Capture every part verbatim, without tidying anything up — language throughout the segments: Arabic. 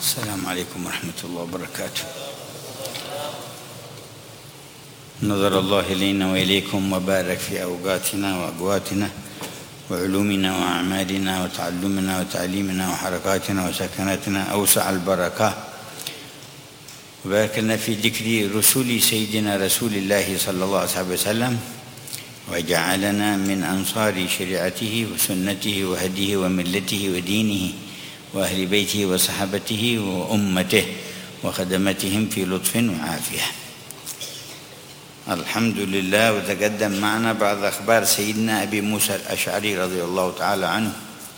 السلام عليكم ورحمة الله وبركاته. نظر الله إلينا وإليكم وبارك في أوقاتنا وأقواتنا وعلومنا وأعمالنا وتعلمنا وتعليمنا وحركاتنا وسكناتنا أوسع البركات، وبارك لنا في ذكر رسول سيدنا رسول الله صلى الله عليه وسلم، وجعلنا من أنصار شريعته وسنته وهديه وملته ودينه وأهل بيته وصحابته وأمته وخدمتهم في لطف وعافية. الحمد لله. وتقدم معنا بعض أخبار سيدنا أبي موسى الأشعري رضي الله تعالى عنه،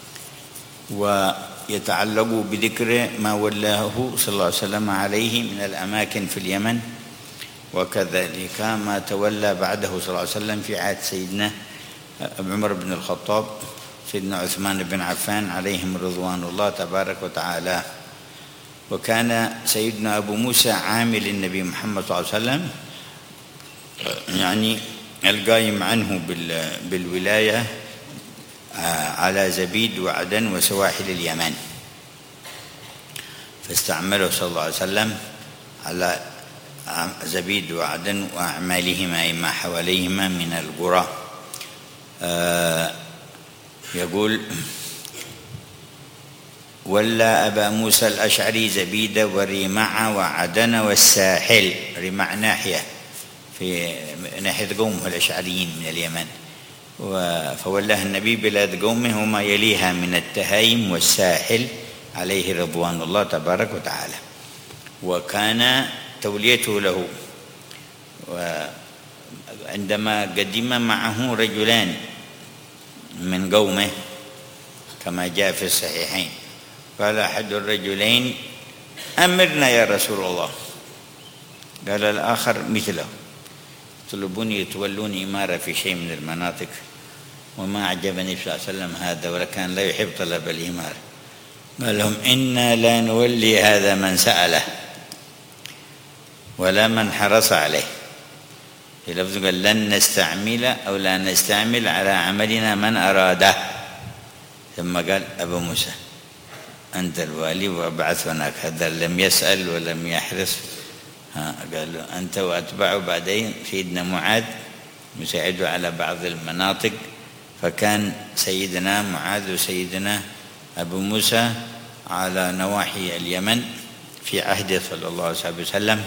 ويتعلق بذكر ما ولاه صلى الله عليه وسلم عليه من الأماكن في اليمن، وكذلك ما تولى بعده صلى الله عليه وسلم في عهد سيدنا عمر بن الخطاب، سيدنا عثمان بن عفان عليهم رضوان الله تبارك وتعالى. وكان سيدنا أبو موسى عامل النبي محمد صلى الله عليه وسلم، يعني القايم عنه بالولاية على زبيد وعدن وسواحل اليمن، فاستعمله صلى الله عليه وسلم على زبيد وعدن وأعمالهما ما حواليهما من القرى. يقول: ولى أبا موسى الأشعري زبيد وريمع وعدن والساحل. ريمع ناحية في ناحية قومه الأشعريين من اليمن، فولاه النبي بلاد قومه وما يليها من التهايم والساحل عليه رضوان الله تبارك وتعالى. وكان توليته له، وعندما قدم معه رجلان من قومه كما جاء في الصحيحين، قال أحد الرجلين: أمرنا يا رسول الله. قال الآخر مثله: يطلبوني يتولوني إمارة في شيء من المناطق، وما أعجبني صلى الله عليه وسلم هذا، ولكان لا يحب طلب الإمارة. قال لهم: إنا لا نولي هذا من سأله ولا من حرص عليه. في لفظ قال: لن نستعمل أو لا نستعمل على عملنا من أراده. ثم قال: أبو موسى أنت الوالي وأبعث هناك. هذا لم يسأل ولم يحرص. ها قال له: أنت وأتبعه. بعدين سيدنا معاذ يساعده على بعض المناطق، فكان سيدنا معاذ وسيدنا أبو موسى على نواحي اليمن في عهده صلى الله عليه وسلم.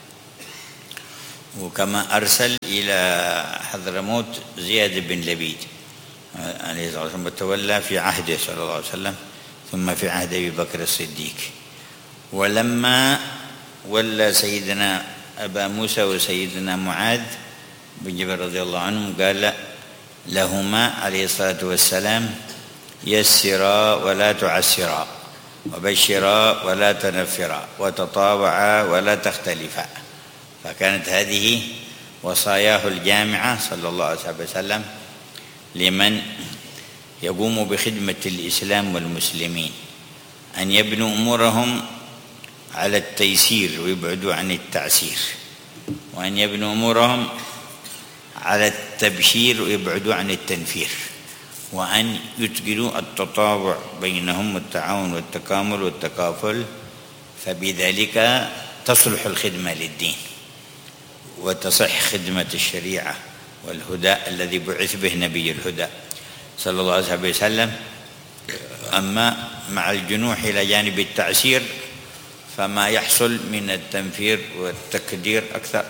وكما أرسل إلى حضرموت زياد بن لبيد عليه الصلاة والسلام، وتولى في عهده صلى الله عليه وسلم، ثم في عهد أبي بكر الصديق. ولما ولى سيدنا أبا موسى وسيدنا معاذ بن جبل رضي الله عنهم، قال لهما عليه الصلاة والسلام: يسرا ولا تعسرا، وبشرا ولا تنفرا، وتطاوعا ولا تختلفا. فكانت هذه وصاياه الجامعة صلى الله عليه وسلم لمن يقوم بخدمة الإسلام والمسلمين، أن يبنوا أمورهم على التيسير ويبعدوا عن التعسير، وأن يبنوا أمورهم على التبشير ويبعدوا عن التنفير، وأن يتقنوا التطاوع بينهم والتعاون والتكامل والتكافل، فبذلك تصلح الخدمة للدين وتصح خدمة الشريعة والهدى الذي بعث به نبي الهدى صلى الله عليه وسلم. أما مع الجنوح إلى جانب التعسير فما يحصل من التنفير والتكدير أكثر،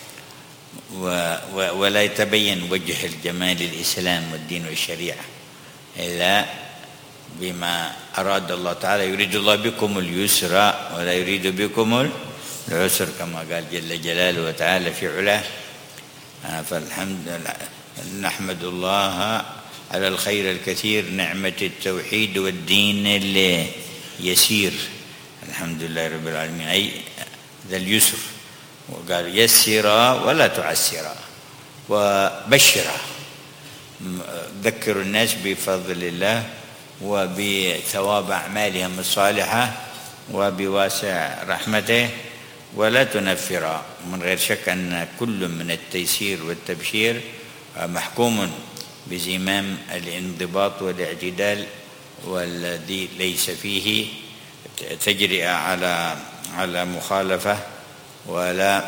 ولا يتبين وجه الجمال الإسلام والدين والشريعة إلا بما أراد الله تعالى. يريد الله بكم اليسر ولا يريد بكم العسر، كما قال جل جلاله وتعالى في علاه. فالحمد لله، نحمد الله على الخير الكثير، نعمة التوحيد والدين اليسير، الحمد لله رب العالمين، أي ذا اليسر. وقال: يسرا ولا تعسرا، وبشرا، ذكروا الناس بفضل الله وبثواب أعمالهم الصالحة وبواسع رحمته، ولا تنفرا. من غير شك أن كل من التيسير والتبشير محكوم بزمام الانضباط والاعتدال، والذي ليس فيه تجرئ على على مخالفة ولا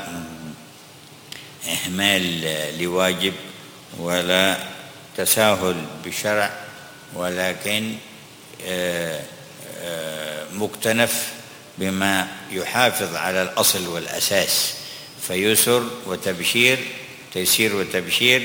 إهمال لواجب ولا تساهل بشرع، ولكن مكتنف بما يحافظ على الأصل والأساس، فيسر وتبشير، تيسير وتبشير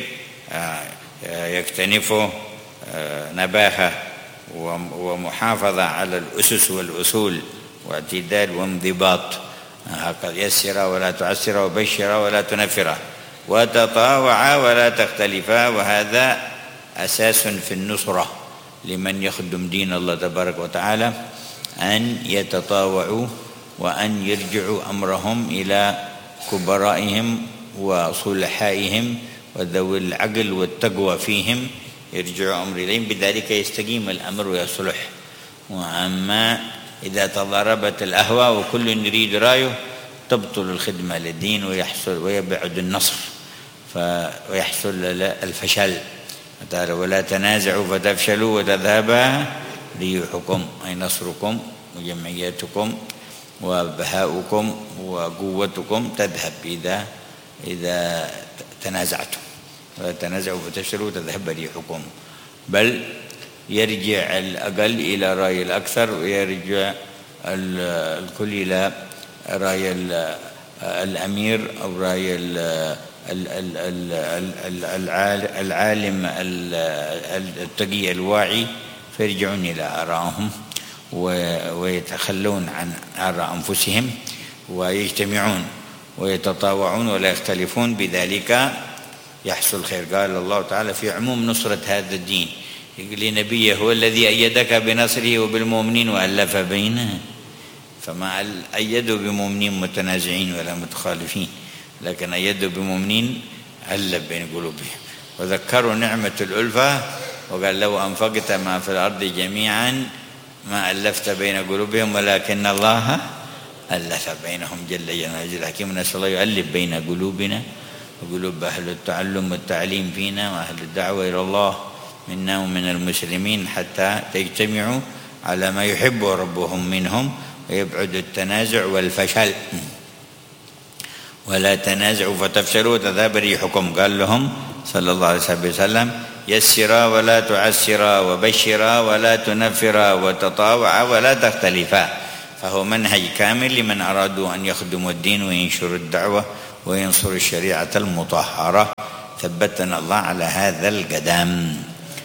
يكتنفه نباهة ومحافظة على الأسس والأصول واعتدال وانضباط. هكذا يسر ولا تعسر وبشر ولا تنفر وتطاوعا ولا تختلفا، وهذا أساس في النصرة لمن يخدم دين الله تبارك وتعالى، أن يتطاوعوا وأن يرجعوا أمرهم إلى كبرائهم وصلحائهم وذوي العقل والتقوى فيهم، يرجعوا أمر إليهم، بذلك يستقيم الأمر ويصلح. وأما إذا تضاربت الأهواء وكل يريد رأيه تبطل الخدمة للدين ويحصل ويبعد النصر ويحصل الفشل. تعالى ولا تنازعوا فتفشلوا وتذهب ريحكم، أي نصركم وجمعيتكم وبهاؤكم وقوتكم تذهب إذا إذا تنازعتم. ولا تنازعوا فتفشلوا وتذهب ريحكم، بل يرجع الأقل إلى رأي الأكثر ويرجع الكل إلى رأي الأمير أو رأي العالم التقي الواعي، فيرجعون إلى آرائهم ويتخلون عن آراء أنفسهم ويجتمعون ويتطاوعون ولا يختلفون، بذلك يحصل خير. قال الله تعالى في عموم نصرة هذا الدين لنبيه هو الذي أيدك بنصره وبالمؤمنين وألف بينهم، فما أيدوا بمؤمنين متنازعين ولا متخالفين، لكن أيدوا بمؤمنين ألف بين قلوبهم وذكروا نعمة الألفة، وقال لو أنفقت ما في الأرض جميعا ما ألفت بين قلوبهم ولكن الله ألف بينهم جل جلاله الحكيم. نسأل الله يؤلف بين قلوبنا وقلوب أهل التعلم والتعليم فينا وأهل الدعوة إلى الله منا ومن المسلمين، حتى تجتمعوا على ما يحبه ربهم منهم ويبعد التنازع والفشل. ولا تنازعوا فتفشلوا وتذهب ريحكم، قال لهم صلى الله عليه وسلم يسرا ولا تعسرا وبشرا ولا تنفرا وتطاوعا ولا تختلفا، فهو منهج كامل لمن أرادوا أن يخدموا الدين وينشروا الدعوة وينصروا الشريعة المطهرة. ثبتنا الله على هذا القدام.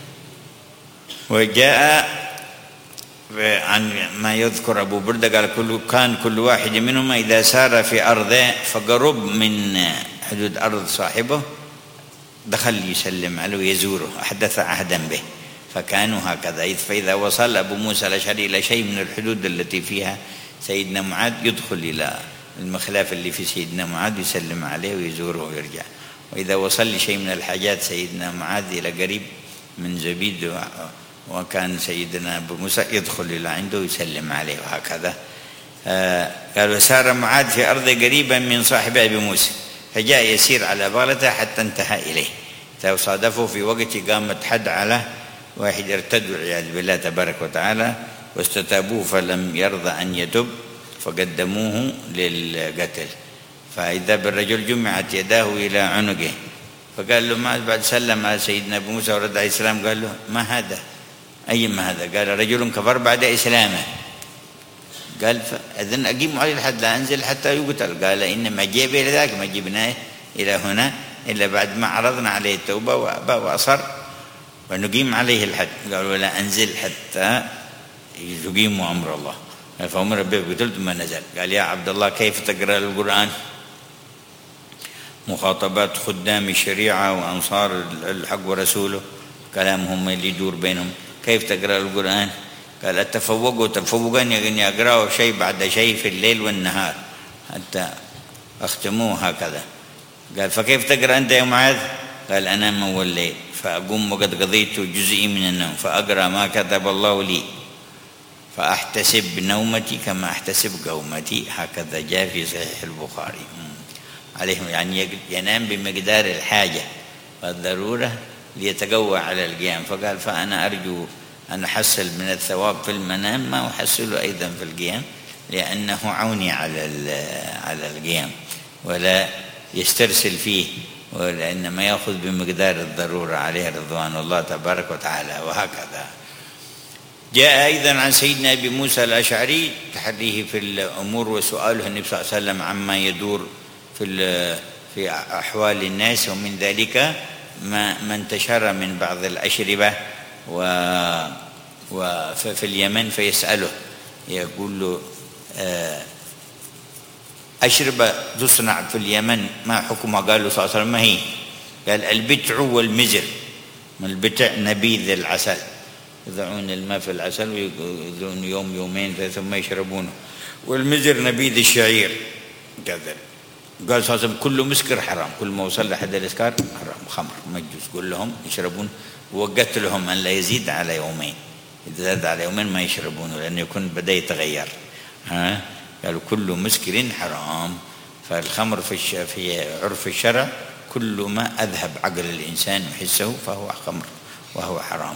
وجاء عن ما يذكر أبو بردة قال كل كان كل واحد منهما إذا سار في أرضه فقرب من حدود أرض صاحبه دخل يسلم عليه ويزوره، أحدث عهدا به، فكانوا هكذا. فإذا وصل أبو موسى الأشعري إلى شيء من الحدود التي فيها سيدنا معاذ يدخل إلى المخلاف اللي في سيدنا معاذ يسلم عليه ويزوره ويرجع. وإذا وصل لشيء من الحاجات سيدنا معاذ إلى قريب من زبيد وكان سيدنا أبو موسى يدخل إلى عنده ويسلم عليه، وهكذا. آه قال وسار معاذ في أرض قريبا من صاحبه أبي موسى فجاء يسير على بغلته حتى انتهى إليه، فصادفه في وقت قامت حد على واحد ارتد والعياذ بالله تبارك وتعالى، واستتابوه فلم يرضى أن يتب فقدموه للقتل. فإذا بالرجل جمعت يداه إلى عنقه فقال له ما بعد سلم على سيدنا أبو موسى ورد عليه السلام، قال له ما هذا؟ أي ما هذا؟ قال رجل كفر بعد إسلامه. قال فإذن أقيم عليه الحد لا أنزل حتى يقتل. قال إنما جيب إلى ذاك ما جبناه إلى هنا إلا بعد ما عرضنا عليه التوبة وأبى وأصر ونقيم عليه الحد. قال ولا أنزل حتى يقيموا أمر الله. قال فأمر به قتلت ما نزل. قال يا عبد الله كيف تقرأ القرآن؟ مخاطبات خدام الشريعة وأنصار الحق ورسوله كلامهم اللي يدور بينهم، كيف تقرأ القرآن؟ قال التفوق تفوقا يعني أقرأه شيء بعد شيء في الليل والنهار حتى أختموه هكذا. قال فكيف تقرأ أنت يا معاذ؟ قال أنام والليل فأقوم وقد قضيت جزئي من النوم فأقرأ ما كتب الله لي فأحتسب نومتي كما أحتسب قومتي، هكذا جاء في صحيح البخاري. عليهم يعني ينام بمقدار الحاجة والضرورة ليتقوى على القيام. فقال فأنا أرجو أنا أحصل من الثواب في المنام ما أحصله أيضا في القيام، لأنه عوني على على القيام ولا يسترسل فيه، وإنما يأخذ بمقدار الضرورة عليه رضوان الله تبارك وتعالى. وهكذا جاء أيضا عن سيدنا أبي موسى الأشعري تحريه في الأمور وسؤاله النبي صلى الله عليه وسلم عما يدور في في أحوال الناس، ومن ذلك ما ما انتشر من بعض الأشربة وفي اليمن، فيسأله يقول له أشربة تصنع في اليمن ما حكمها؟ قال له صلى الله عليه وسلم ما هي؟ قال البتع والمزر. من البتع نبيذ العسل، يضعون الماء في العسل ويقولون يوم يومين ثم يشربونه، والمزر نبيذ الشعير كذا. قال صلى الله عليه وسلم كل مسكر حرام، كل ما وصل لحد الإسكار حرام، خمر ما يجوز. قل لهم يشربون، ووقت لهم أن لا يزيد على يومين، إذا زاد على يومين ما يشربونه لأنه يكون بدأ يتغير. ها قالوا كل مسكر حرام. فالخمر في في عرف الشرع كل ما أذهب عقل الإنسان وحسه فهو خمر وهو حرام.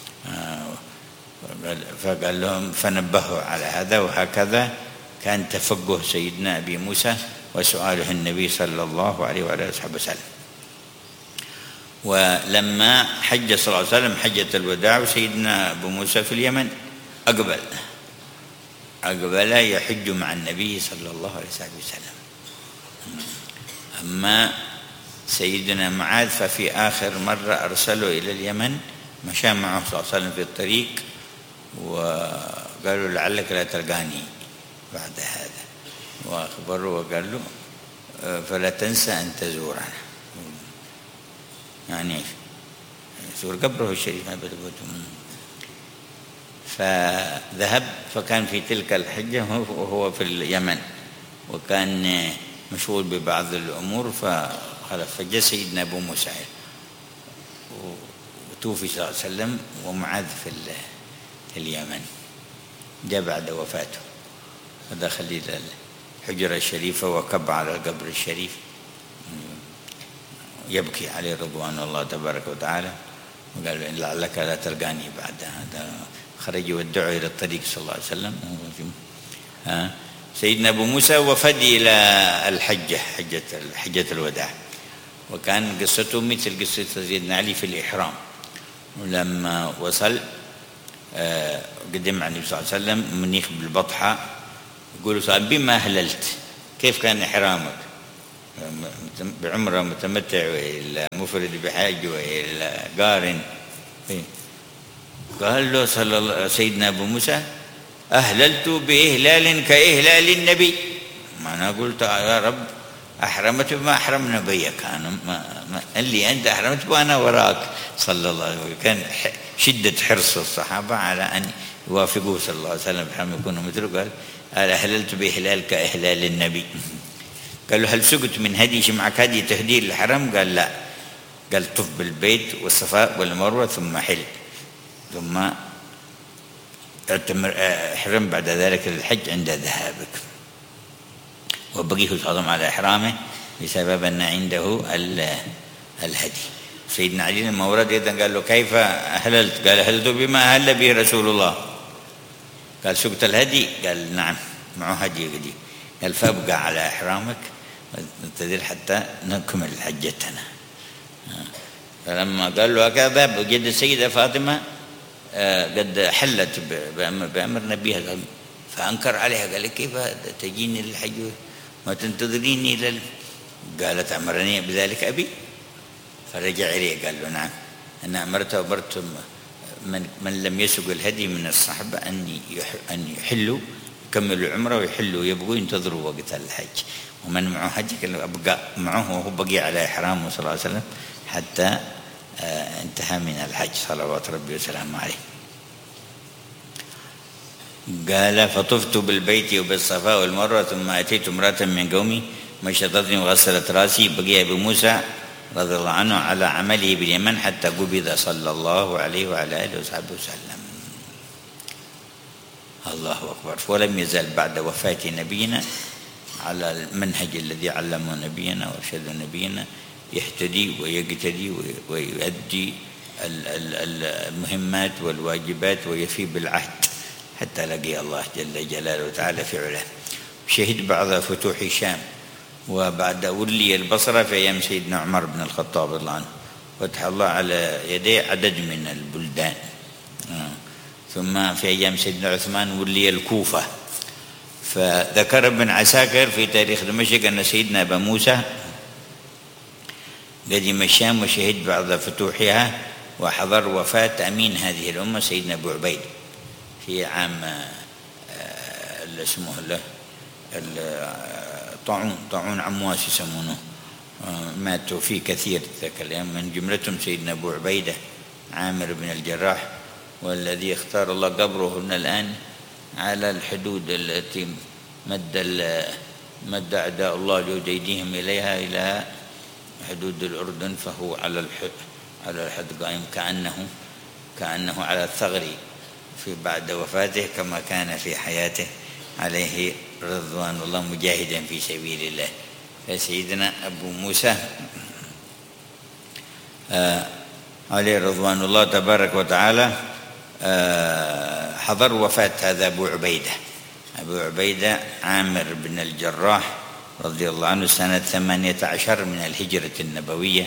فقال لهم فنبهوا على هذا. وهكذا كان تفقه سيدنا أبي موسى وسؤاله النبي صلى الله عليه وعلى آله وسلم. ولما حج صلى الله عليه وسلم حجة الوداع وسيدنا أبو موسى في اليمن، أقبل أقبل يحج مع النبي صلى الله عليه وسلم. أما سيدنا معاذ ففي آخر مرة أرسله إلى اليمن، مشى معه صلى الله عليه وسلم في الطريق، وقالوا لعلك لا تلقاني بعد هذا، وأخبره وقال له فلا تنسى أن تزورنا، يعني زور قبره الشريف. فذهب، فكان في تلك الحجة وهو في اليمن، وكان مشغول ببعض الأمور فخلف. فجاء سيدنا أبو موسى وتوفي صلى الله عليه وسلم، ومعاذ في اليمن جاء بعد وفاته، فدخل إلى الحجرة الشريفة وكب على القبر الشريف يبكي عليه رضوان الله تبارك وتعالى، وقال له إن لعلك لا تلقاني بعد هذا. خرج يودعه إلى الطريق صلى الله عليه وسلم. ها سيدنا أبو موسى وفد إلى الحجة، حجة حجة الوداع، وكان قصته مثل قصة سيدنا علي في الإحرام. ولما وصل قدم على النبي صلى الله عليه وسلم منيخ بالبطحة، يقول صاحب بما أهللت؟ كيف كان إحرامك؟ بعمرة متمتع وإلا مفرد بحاج وإلا قارن؟ قال له صلى الله سيدنا أبو موسى أهللت بإهلال كإهلال النبي. ما أنا قلت يا رب أحرمت بما أحرم نبيك، أنا ما ما اللي أنت أحرمت وأنا وراك صلى الله عليه وسلم. كان شدة حرص الصحابة على أن يوافقوه صلى الله عليه وسلم بحرم يكونوا مثله. قال قال أهللت بإهلال كإهلال النبي. قال له هل سقت من هدي معك هدي تهدير الحرم؟ قال لا. قال طف بالبيت والصفاء والمروة ثم حل، ثم احرم بعد ذلك الحج عند ذهابك. وبقيه صلى الله عليه وسلم على إحرامه بسبب أن عنده الهدي. سيدنا علي لما ورد أيضا قال له كيف أهللت؟ قال أهللت بما أهل به رسول الله. قال سقت الهدي؟ قال نعم معه هدي قديم. قال فابقى على إحرامك وانتظر حتى نكمل حجتنا. فلما قال له هكذا وجد السيدة فاطمة قد حلت بأمر نبيها، فأنكر عليها قال كيف تجيني للحج ما تنتظريني لل... قالت أمرني بذلك أبي. فرجع إليه قال له نعم أنا أمرت وأمرت من, من لم يسق الهدي من الصحابة أن أن يحلوا يكملوا العمرة ويحلوا يبقوا ينتظروا وقت الحج، ومن معه حج قال أبقى معه وهو بقي على إحرامه صلى الله عليه وسلم حتى انتهى من الحج صلوات ربي وسلامه عليه. قال فطفت بالبيت وبالصفا والمروة ثم أتيت امرأة من قومي مشطتني وغسلت راسي. بقي أبو موسى رضي الله عنه على عمله باليمن حتى قبض صلى الله عليه وعلى آله وصحبه وسلم. الله أكبر. ولم يزال بعد وفاة نبينا على المنهج الذي علمه نبينا وارشده نبينا، يهتدي ويقتدي ويؤدي المهمات والواجبات ويفي بالعهد حتى لقي الله جل جلاله وتعالى في علاه. شهد بعض فتوح الشام، وبعد ولي البصرة في أيام سيدنا عمر بن الخطاب رضي الله عنه، فتح الله على يديه عدد من البلدان. ثم في أيام سيدنا عثمان ولي الكوفة. فذكر ابن عساكر في تاريخ دمشق أن سيدنا أبا موسى قدم الشام وشهد بعض فتوحها، وحضر وفاة أمين هذه الأمة سيدنا أبو عبيد في عام اللي اسمه له الطاعون، طاعون عمواس يسمونه، ماتوا فيه كثير ذاك الأيام، من جملتهم سيدنا أبو عبيدة عامر بن الجراح، والذي اختار الله قبره هنا الآن على الحدود التي مد مد أعداء الله جهد أيديهم إليها إلى حدود الأردن، فهو على الحد على الحد قائم كأنه كأنه على الثغر في بعد وفاته كما كان في حياته عليه رضوان الله مجاهدا في سبيل الله. فسيدنا أبو موسى آه عليه رضوان الله تبارك وتعالى آه حضر وفاة هذا أبو عبيدة أبو عبيدة عامر بن الجراح رضي الله عنه سنة ثمانية عشر من الهجرة النبوية.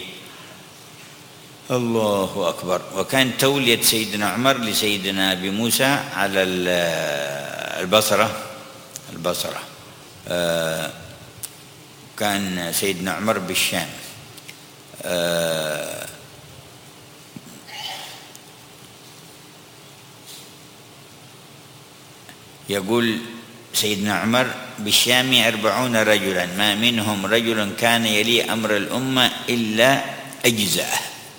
الله أكبر. وكان تولية سيدنا عمر لسيدنا أبي موسى على البصرة البصرة آه كان سيدنا عمر بالشام. آه يقول سيدنا عمر بالشام أربعون رجلا ما منهم رجل كان يلي أمر الأمة إلا أجزاءه،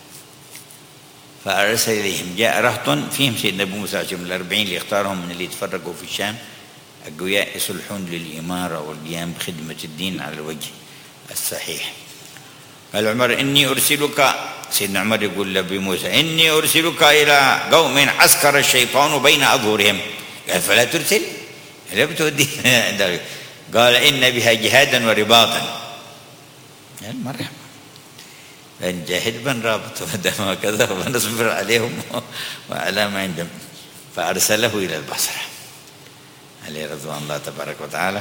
فأرسل إليهم. جاء رهط فيهم سيدنا أبو موسى من الأربعين اللي اختارهم من اللي يتفرقوا في الشام أقوياء يصلحون للإمارة والقيام بخدمة الدين على الوجه الصحيح. قال عمر إني أرسلك، سيدنا عمر يقول لأبي موسى إني أرسلك إلى قوم عسكر الشيطان بين أظهرهم. قال فلا ترسل، لا بتودي. قال إن بها جهادا ورباطا. قال مرحبا، بنجاهد بنرابط ودم وكذا ونصبر عليهم وعلى ما عندهم. فأرسله إلى البصرة عليه رضوان الله تبارك وتعالى.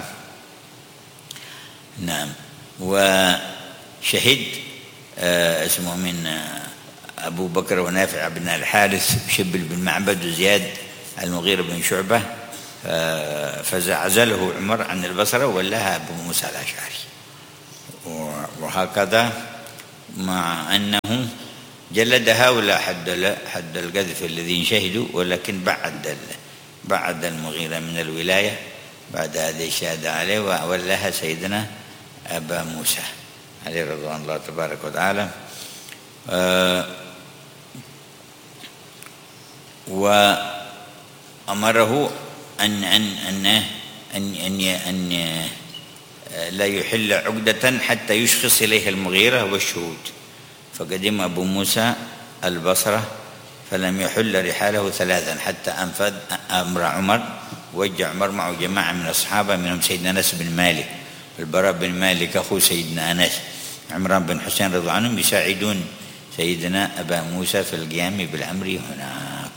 نعم. وشهد آه اسمه من آه أبو بكر ونافع بن الحارث شبل بن معبد وزياد المغيرة بن شعبة، آه فزعزله عمر عن البصرة ولاها أبو موسى الأشعري. وهكذا مع أنه جلد هؤلاء حد حد القذف الذين شهدوا، ولكن بعد بعد المغيرة من الولاية بعد هذه الشهادة عليه وولاها سيدنا أبا موسى عليه رضوان الله تبارك وتعالى. آه وأمره أن أن أن أن أن, أن لا يحل عقدة حتى يشخص إليه المغيرة والشهود. فقدم أبو موسى البصرة فلم يحل رحاله ثلاثا حتى أنفذ أمر عمر. وجه عمر معه جماعة من الصحابة منهم سيدنا أنس بن مالك، البراء بن مالك أخو سيدنا أنس، عمران بن حسين رضي الله عنهم يساعدون سيدنا أبا موسى في القيام بالأمر هناك.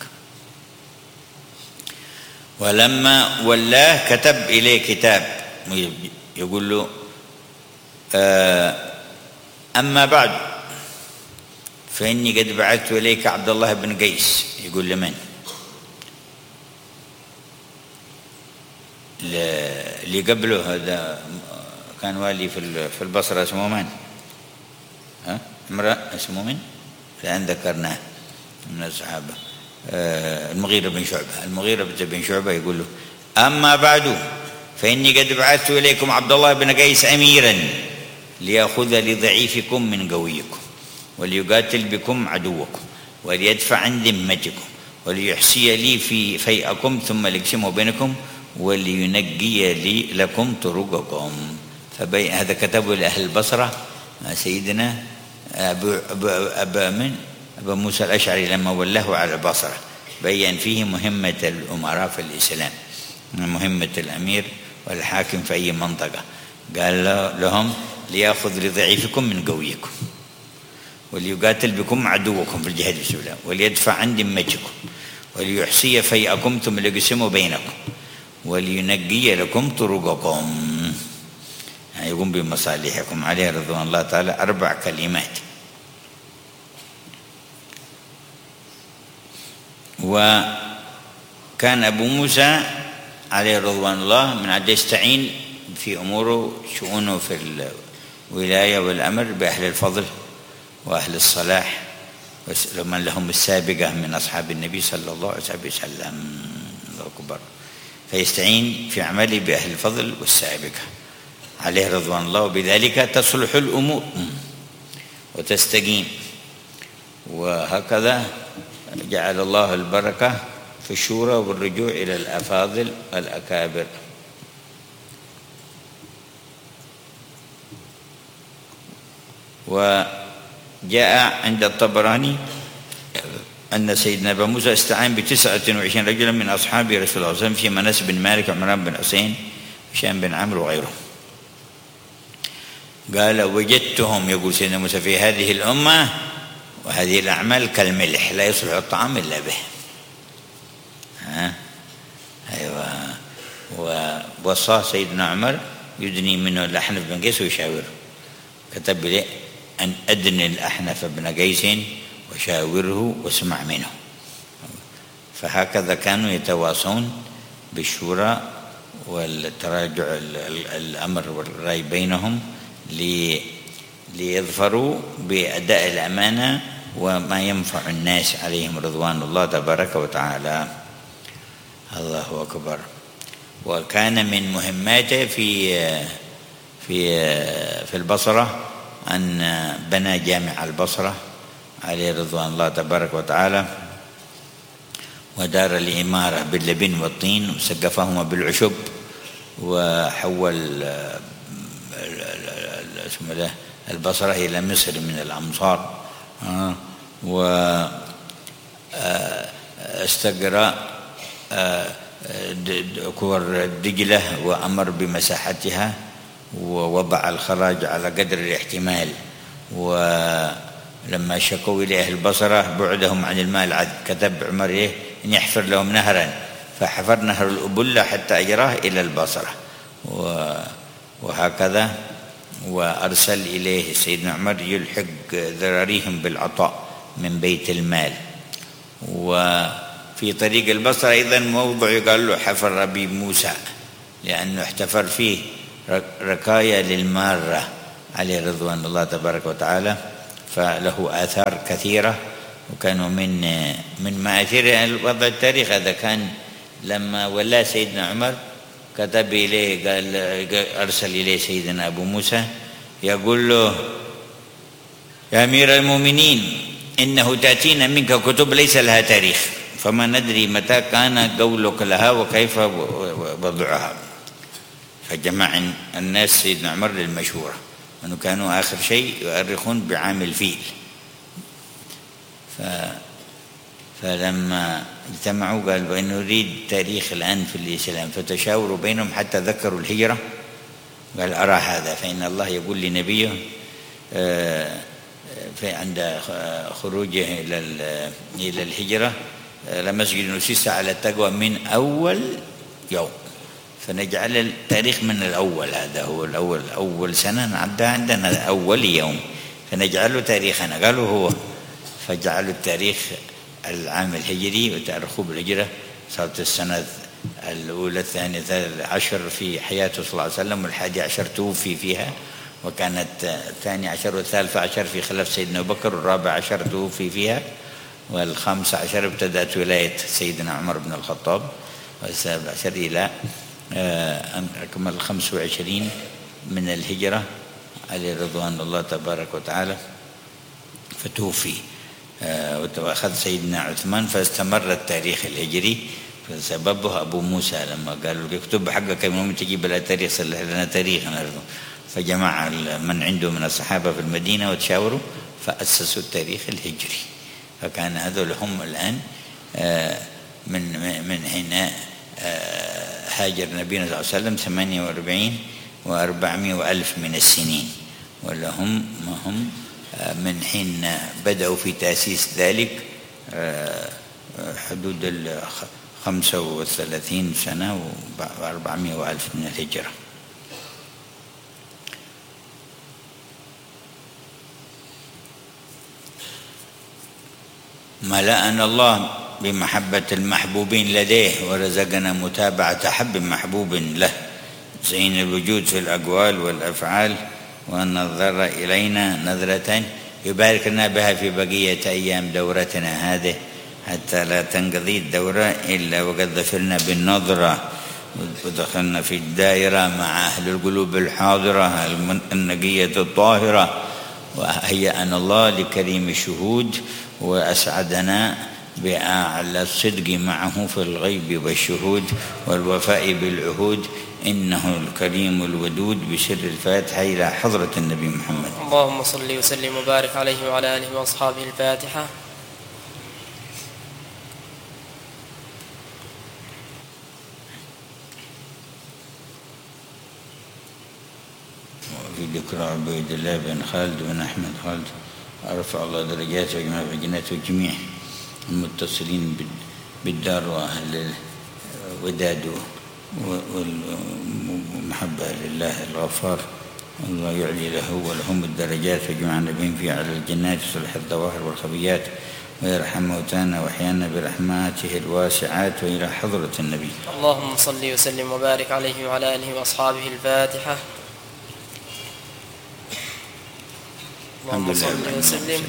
ولما ولاه كتب إليه كتاب يقول له أما بعد فإني قد بعثت إليك عبد الله بن قيس. يقول لمن؟ اللي قبله هذا كان والي في البصرة اسمه من؟ ها؟ امرأة اسمه من؟ الآن ذكرناه من الصحابة. المغيرة بن شعبة. المغيرة بن شعبة يقول له أما بعد فإني قد بعثت إليكم عبد الله بن قيس أميرا ليأخذ لضعيفكم من قويكم وليقاتل بكم عدوكم وليدفع عن ذمتكم وليحصي لي في فيئكم ثم ليقسمه بينكم ولينقي لي لكم طرقكم. فبين هذا كتبه لأهل البصرة سيدنا أبو أبا من أبا موسى الأشعري لما ولاه على البصرة، بين فيه مهمة الأمراء في الإسلام، مهمة الأمير والحاكم في أي منطقة. قال لهم ليأخذ لضعيفكم من قويكم وليقاتل بكم عدوكم في الجهاد في سبيل الله وليدفع عن ذمتكم وليحصي فيئكم ثم ليقسم بينكم ولينقي لكم طرقكم، يعني يقوم بمصالحكم. عليه رضوان الله تعالى أربع كلمات. وكان أبو موسى عليه رضوان الله من عاد يستعين في أموره شؤونه في الولاية والأمر بأهل الفضل وأهل الصلاح ومن لهم السابقة من أصحاب النبي صلى الله عليه وسلم. الله أكبر. فيستعين في عمله بأهل الفضل والسابقة عليه رضوان الله، وبذلك تصلح الأمور وتستقيم. وهكذا جعل الله البركة في الشورى والرجوع إلى الأفاضل الأكابر. وجاء عند الطبراني أن سيدنا أبا موسى استعان بتسعة وعشرين رجلا من أصحاب رسول الله صلى الله عليه وسلم في مناس بن مالك وعمران بن حسين وهشام بن عمرو وغيرهم. قال وجدتهم، يقول سيدنا موسى، في هذه الأمة وهذه الأعمال كالملح لا يصلح الطعام إلا به. ها أيوة. ووصاه سيدنا عمر يدني منه الأحنف بن قيس ويشاوره، كتب لي أن أدني الأحنف بن قيس وشاوره واسمع منه. فهكذا كانوا يتواصون بالشورى والتراجع الأمر والرأي بينهم ليظفروا بأداء الأمانة وما ينفع الناس عليهم رضوان الله تبارك وتعالى. الله أكبر. وكان من مهماته في في في البصرة أن بنى جامع البصرة عليه رضوان الله تبارك وتعالى، ودار العمارة باللبن والطين وسقفهما بالعشب، وحول اسمه له البصرة إلى مصر من الأمصار، واستقر كور دجلة وأمر بمساحتها ووضع الخراج على قدر الاحتمال. ولما شكوا إلى أهل البصرة بعدهم عن الماء العذب كتب عمر إيه أن يحفر لهم نهرا، فحفر نهر الأبلة حتى أجراه إلى البصرة. وهكذا وأرسل إليه سيدنا عمر يلحق ذراريهم بالعطاء من بيت المال. وفي طريق البصرة أيضا موضع يقال له حفر أبي موسى، لأنه احتفر فيه ركايا للمارة عليه رضوان الله تبارك وتعالى، فله آثار كثيرة. وكانوا من من مآثير وضع التاريخ هذا كان لما ولى سيدنا عمر كتب إليه، قال أرسل إليه سيدنا أبو موسى يقول له يا أمير المؤمنين إنه تأتينا منك كتب ليس لها تاريخ، فما ندري متى كان قولك لها وكيف وضعها. فجمع الناس سيدنا عمر للمشورة، أنه كانوا آخر شيء يؤرخون بعام الفيل. ف فلما اجتمعوا قالوا إن نريد تاريخ الآن في الإسلام، فتشاوروا بينهم حتى ذكروا الهجرة. قال أرى هذا، فإن الله يقول لنبيه في عند خروجه إلى إلى الهجرة لمسجد أسس على التقوى من أول يوم، فنجعل التاريخ من الأول، هذا هو الأول، أول سنة نعدها عندنا أول يوم فنجعله تاريخنا. قالوا هو، فجعلوا التاريخ العام الهجري وتأرخوا بالهجرة. صارت السنة الأولى الثانية عشر في حياته صلى الله عليه وسلم، والحادي عشر توفي فيها، وكانت الثاني عشر والثالث عشر في خلف سيدنا أبو بكر، والرابع عشر توفي فيها، والخامس عشر ابتدأت ولاية سيدنا عمر بن الخطاب، والسابع عشر إلى أن أكمل الخمس وعشرين من الهجرة عليه رضوان الله تبارك وتعالى، فتوفي. وأخذ سيدنا عثمان فاستمر التاريخ الهجري، فسببه أبو موسى لما قالوا اكتب حقك يوم تجيب لنا تاريخ، صلح لنا تاريخ. فجمع من عنده من الصحابة في المدينة وتشاوروا فأسسوا التاريخ الهجري. فكان هذول هم الآن من من حين هاجر نبينا صلى الله عليه وسلم ثمانية وأربعين وأربعمائة وألف من السنين، ولا هم ما هم من حين بدأوا في تأسيس ذلك حدود الخمسة وثلاثين سنة وأربعمائة وألف من الهجرة. ملأنا الله بمحبة المحبوبين لديه ورزقنا متابعة أحب محبوب له زين الوجود في الأقوال والأفعال، وأن نظر إلينا نظرة يبارك لنا بها في بقية أيام دورتنا هذه حتى لا تنقضي الدورة إلا وقد ظفرنا بالنظرة ودخلنا في الدائرة مع أهل القلوب الحاضرة النقية الطاهرة. وهيأنا الله لكريم الشهود وأسعدنا بأعلى الصدق معه في الغيب والشهود والوفاء بالعهود، إنه الكريم الودود. بسر الفاتحة إلى حضرة النبي محمد. اللهم صل وسلم وبارك عليه وعلى آله وأصحابه. الفاتحة. وفي ذكر عبيد الله بن خالد بن أحمد خالد أرفع الله درجاته ويجمع في جناته الجميع المتصلين بالدار وأهل الوداد والمحبة لله الغفار. الله يعلي له ولهم الدرجات ويجمعنا بهم في أعلى الجنات صلح الظواهر والخفيات، ويرحم موتانا وأحيانا برحماته الواسعات وإلى حضرة النبي. اللهم صل وسلم وبارك عليه وعلى آله وأصحابه. الفاتحة. اللهم صل وسلم.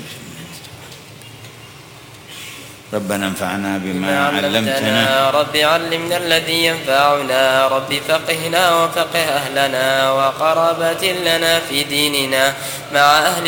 ربنا انفعنا بما علمتنا. رب علمنا الذي ينفعنا. رب فقهنا وفقه أهلنا وقرابة لنا في ديننا مع أهل